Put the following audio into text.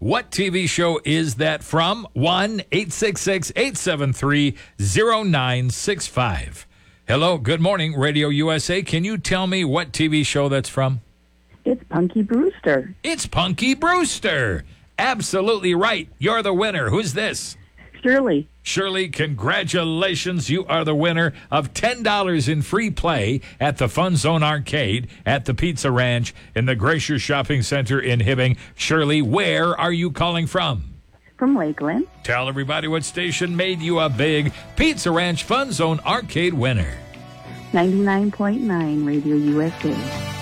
What TV show is that from? 1-866-873-0965. Hello, good morning, Radio USA. Can you tell me what TV show that's from? It's Punky Brewster. It's Punky Brewster. Absolutely right. You're the winner. Who's this? Shirley. Shirley, congratulations. You are the winner of $10 in free play at the Fun Zone Arcade at the Pizza Ranch in the Glacier Shopping Center in Hibbing. Shirley, where are you calling from? From Lakeland. Tell everybody what station made you a big Pizza Ranch Fun Zone Arcade winner. 99.9 Radio USA.